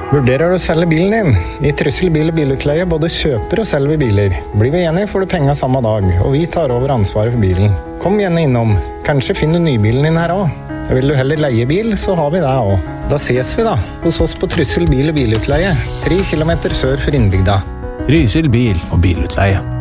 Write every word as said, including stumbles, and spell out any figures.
Vurderer du å selge bilen din? I Trysil bil- og bilutleie både kjøper og selger biler. Blir vi enige får du penger samme dag, og vi tar over ansvaret for bilen. Kom gjerne innom. Kanskje finner du nybilen din her også. Vil du heller leie bil, så har vi det også. Da ses vi da, hos oss på Trysil bil- og bilutleie, tre kilometer sør for innbygda. Trysil bil- og bilutleie.